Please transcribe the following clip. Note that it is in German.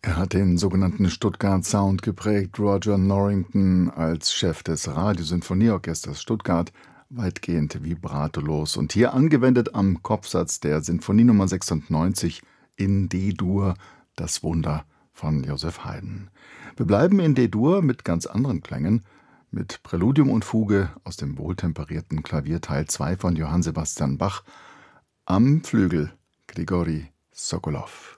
Er hat den sogenannten Stuttgart-Sound geprägt. Roger Norrington als Chef des Radiosinfonieorchesters Stuttgart, weitgehend vibratolos und hier angewendet am Kopfsatz der Sinfonie Nummer 96 in D-Dur, das Wunder von Joseph Haydn. Wir bleiben in D-Dur mit ganz anderen Klängen, mit Präludium und Fuge aus dem wohltemperierten Klavier Teil 2 von Johann Sebastian Bach, am Flügel Grigori Sokolow.